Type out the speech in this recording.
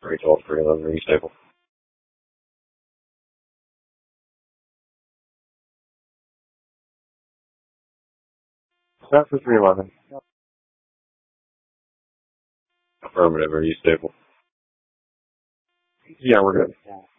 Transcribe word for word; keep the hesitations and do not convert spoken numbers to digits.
three twelve, three eleven, are you stable? Not for three eleven. Affirmative, are you stable? Yeah, we're good.